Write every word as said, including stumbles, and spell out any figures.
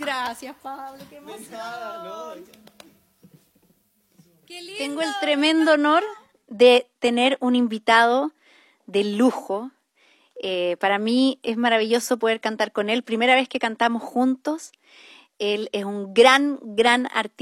gracias, Pablo. Qué emoción. Nada, no. Qué lindo. Tengo el tremendo honor de tener un invitado de lujo. Eh, para mí es maravilloso poder cantar con él. Primera vez que cantamos juntos. Él es un gran, gran artista.